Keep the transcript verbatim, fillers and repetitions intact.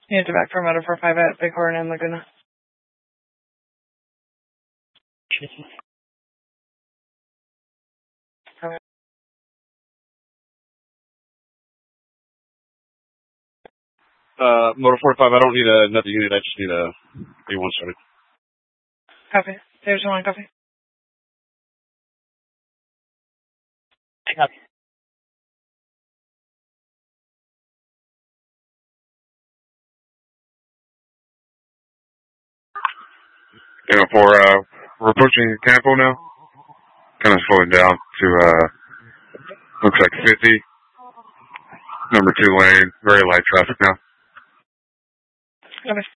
You need to back for Motor four five at Bighorn and Laguna. Okay. Uh, Motor forty-five, I don't need another unit, I just need a A one started. Copy. There's one copy. Copy. You know, for, uh, we're approaching Campo now. Kind of slowing down to, uh, looks like fifty. Number two lane, very light traffic now. Copy.